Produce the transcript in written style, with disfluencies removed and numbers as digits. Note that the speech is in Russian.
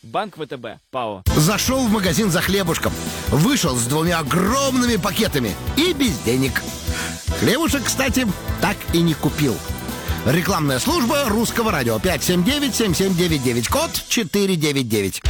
Банк ВТБ, ПАО. Зашел в магазин за хлебушком, вышел с 2 огромными пакетами и без денег. Хлебушек, кстати, так и не купил. Рекламная служба Русского радио 579-7799, код 499.